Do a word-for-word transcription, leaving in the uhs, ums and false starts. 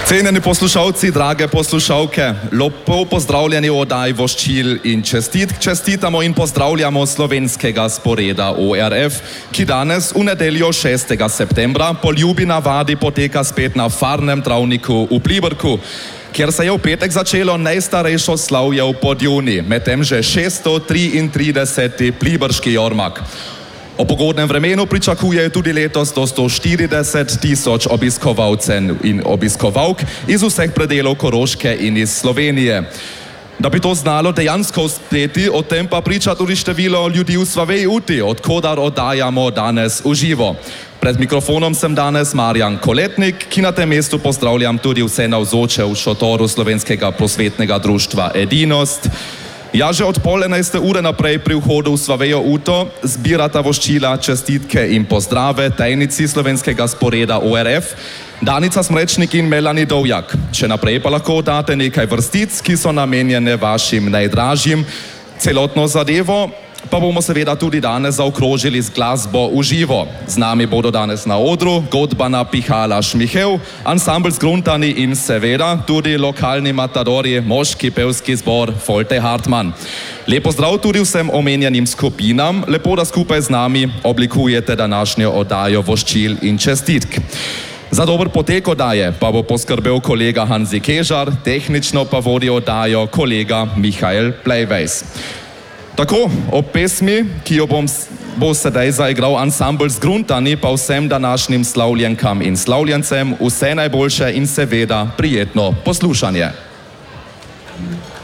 Cenjeni poslušalci, drage poslušalke, lepo pozdravljeni v oddaji Voščil in čestitk. Čestitamo in pozdravljamo slovenskega sporeda O R F, ki danes v nedeljo šestega septembra po ljubi navadi poteka spet na farnem travniku v Pliberku, kjer se je v petek začelo najstarejšo slavje v Podjuni, medtem že šeststo triintrideseti pliberški jormak. O pogodnem vremenu pričakujejo tudi letos do sto štirideset tisoč obiskovalcev in obiskovalk iz vseh predelov Koroške in iz Slovenije. Da bi to znalo dejansko uspeti, o tem pa priča tudi število ljudi v Sloveji Uti, odkudar oddajamo danes v živo. Pred mikrofonom sem danes Marjan Koletnik, ki na tem mestu pozdravljam tudi vse navzoče v šotoru Slovenskega prosvetnega društva Edinost. Ja, že od pol enajste ure naprej pri vhodu v Slovejo Uto zbirata voščila, čestitke in pozdrave tajnici slovenskega sporeda O R F, Danica Smrečnik in Melanie Dovjak. Še naprej pa lahko date nekaj vrstic, ki so namenjene vašim najdražjim. Celotno zadevo pa bomo seveda tudi danes zaokrožili z glasbo v živo. Z nami bodo danes na odru godbana Pihala Šmihev, ansambl Zgruntani in seveda tudi lokalni matadori, moški pevski zbor Folte Hartmann. Lep pozdrav tudi vsem omenjenim skupinam, lepo da skupaj z nami oblikujete današnjo oddajo Voščil in čestitk. Za dober potek oddaje pa bo poskrbel kolega Hanzi Kežar, tehnično pa vodi oddajo kolega Mihael Plejvejs. Tako, ob pesmi, ki jo bom, bo sedaj zaigral ansambl Zgruntani, pa vsem današnjim slavljenkam in slavljencem vse najboljše in seveda prijetno poslušanje.